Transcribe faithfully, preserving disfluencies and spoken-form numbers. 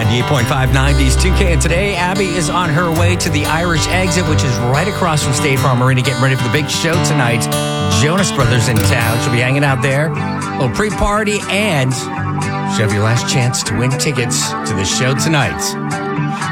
ninety-eight point five nineties two K. And today, Abby is on her way to the Irish Exit, which is right across from State Farm Arena, getting ready for the big show tonight. Jonas Brothers in town. She'll be hanging out there. A little pre-party, and she'll have your last chance to win tickets to the show tonight.